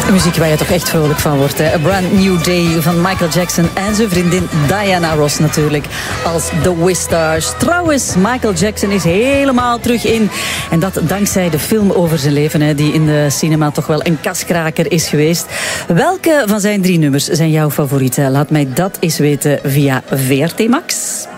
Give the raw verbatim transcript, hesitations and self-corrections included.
Muziek waar je toch echt vrolijk van wordt. Hè? A Brand New Day van Michael Jackson en zijn vriendin Diana Ross natuurlijk als The Wistars. Trouwens, Michael Jackson is helemaal terug in. En dat dankzij de film over zijn leven, hè, die in de cinema toch wel een kaskraker is geweest. Welke van zijn drie nummers zijn jouw favorieten? Laat mij dat eens weten via V R T Max.